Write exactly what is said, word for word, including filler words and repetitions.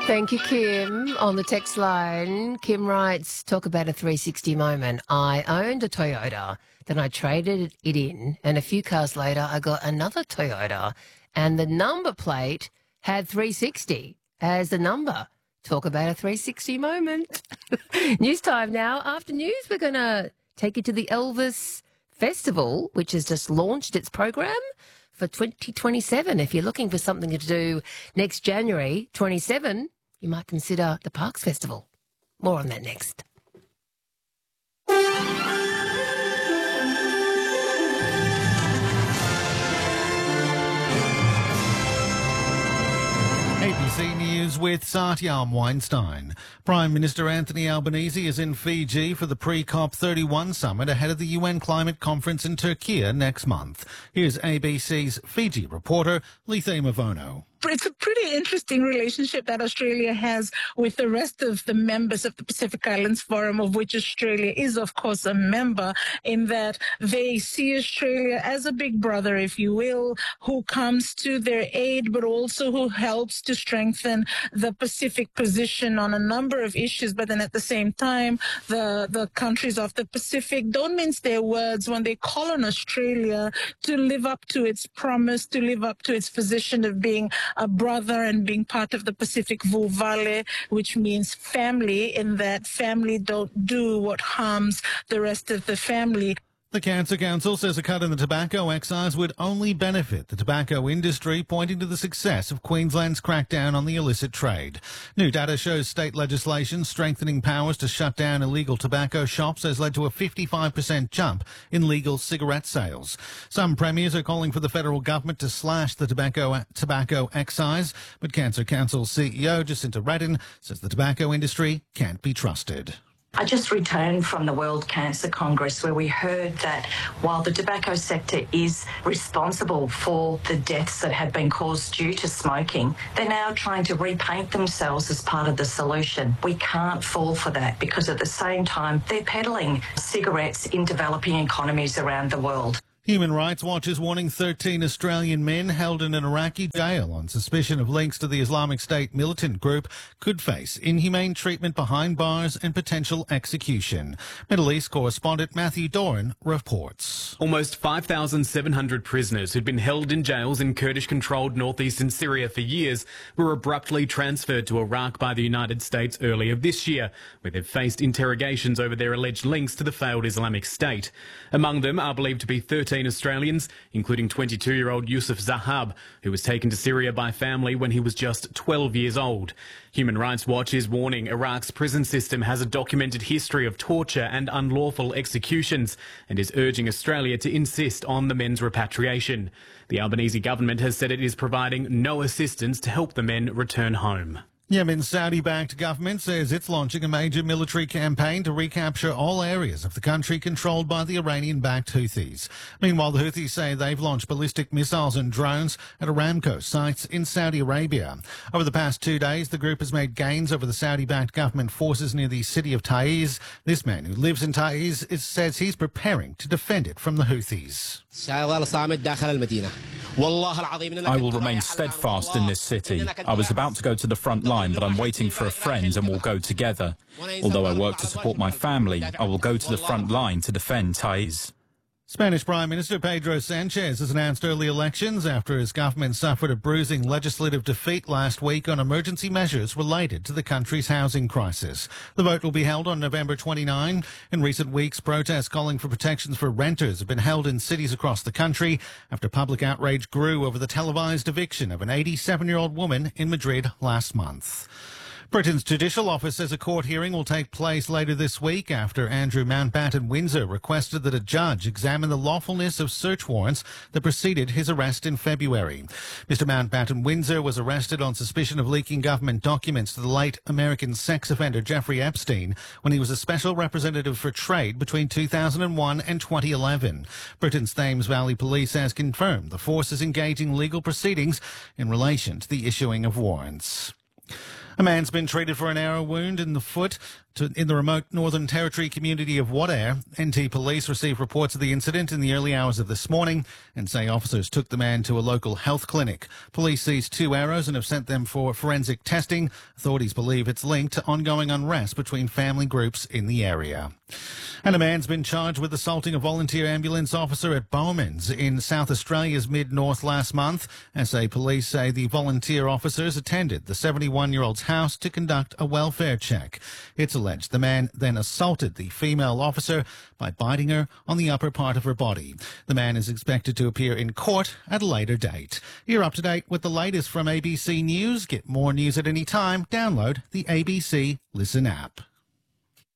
Thank you, Kim. On the text line, Kim writes, talk about a three sixty moment. I owned a Toyota, then I traded it in, and a few cars later I got another Toyota, and the number plate had three sixty as the number. Talk about a three sixty moment. News time now. After news, we're going to take you to the Elvis Festival, which has just launched its program for twenty twenty-seven. If you're looking for something to do next January twenty-seven, you might consider the Parks Festival. More on that next. A B C News with Satyam Weinstein. Prime Minister Anthony Albanese is in Fiji for the pre-COP thirty-one summit ahead of the U N climate conference in Turkey next month. Here's A B C's Fiji reporter Lethe Mavono. It's a pretty interesting relationship that Australia has with the rest of the members of the Pacific Islands Forum, of which Australia is, of course, a member, in that they see Australia as a big brother, if you will, who comes to their aid, but also who helps to strengthen the Pacific position on a number of issues. But then at the same time, the, the countries of the Pacific don't mince their words when they call on Australia to live up to its promise, to live up to its position of being a brother and being part of the Pacific Vulvale, which means family, in that family don't do what harms the rest of the family. The Cancer Council says a cut in the tobacco excise would only benefit the tobacco industry, pointing to the success of Queensland's crackdown on the illicit trade. New data shows state legislation strengthening powers to shut down illegal tobacco shops has led to a fifty-five percent jump in legal cigarette sales. Some premiers are calling for the federal government to slash the tobacco tobacco excise, but Cancer Council C E O Jacinta Redden says the tobacco industry can't be trusted. I just returned from the World Cancer Congress, where we heard that while the tobacco sector is responsible for the deaths that have been caused due to smoking, they're now trying to repaint themselves as part of the solution. We can't fall for that, because at the same time, they're peddling cigarettes in developing economies around the world. Human Rights Watch is warning thirteen Australian men held in an Iraqi jail on suspicion of links to the Islamic State militant group could face inhumane treatment behind bars and potential execution. Middle East correspondent Matthew Doran reports. Almost five thousand seven hundred prisoners who'd been held in jails in Kurdish-controlled northeastern Syria for years were abruptly transferred to Iraq by the United States earlier this year, where they've faced interrogations over their alleged links to the failed Islamic State. Among them are believed to be thirteen Australians, including twenty-two-year-old Yusuf Zahab, who was taken to Syria by family when he was just twelve years old. Human Rights Watch is warning Iraq's prison system has a documented history of torture and unlawful executions, and is urging Australia to insist on the men's repatriation. The Albanese government has said it is providing no assistance to help the men return home. Yemen's Saudi-backed government says it's launching a major military campaign to recapture all areas of the country controlled by the Iranian-backed Houthis. Meanwhile, the Houthis say they've launched ballistic missiles and drones at Aramco sites in Saudi Arabia. Over the past two days, the group has made gains over the Saudi-backed government forces near the city of Taiz. This man who lives in Taiz is, says he's preparing to defend it from the Houthis. I will remain steadfast in this city. I was about to go to the front line, but I'm waiting for a friend and we'll go together. Although I work to support my family, I will go to the front line to defend Taiz. Spanish Prime Minister Pedro Sanchez has announced early elections after his government suffered a bruising legislative defeat last week on emergency measures related to the country's housing crisis. The vote will be held on November twenty-ninth. In recent weeks, protests calling for protections for renters have been held in cities across the country after public outrage grew over the televised eviction of an eighty-seven-year-old woman in Madrid last month. Britain's Judicial Office says a court hearing will take place later this week after Andrew Mountbatten Windsor requested that a judge examine the lawfulness of search warrants that preceded his arrest in February. Mister Mountbatten Windsor was arrested on suspicion of leaking government documents to the late American sex offender Jeffrey Epstein when he was a special representative for trade between two thousand one and twenty eleven. Britain's Thames Valley Police has confirmed the force is engaging legal proceedings in relation to the issuing of warrants. A man's been treated for an arrow wound in the foot To, in the remote Northern Territory community of Wadair, N T Police received reports of the incident in the early hours of this morning and say officers took the man to a local health clinic. Police seized two arrows and have sent them for forensic testing. Authorities believe it's linked to ongoing unrest between family groups in the area. And a man's been charged with assaulting a volunteer ambulance officer at Bowmans in South Australia's mid-north last month. S A police say the volunteer officers attended the seventy-one-year-old's house to conduct a welfare check. It's alleged the man then assaulted the female officer by biting her on the upper part of her body. The man is expected to appear in court at a later date. You're up to date with the latest from A B C News. Get more news at any time. Download the A B C Listen app.